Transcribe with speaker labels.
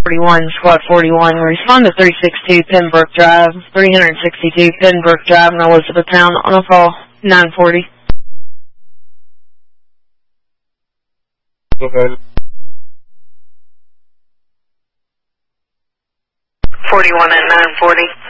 Speaker 1: 41, Squad 41, respond to 362 Pembroke Drive, 362 Pembroke Drive in Elizabethtown on a call 940.
Speaker 2: Okay.
Speaker 1: 41 at 940.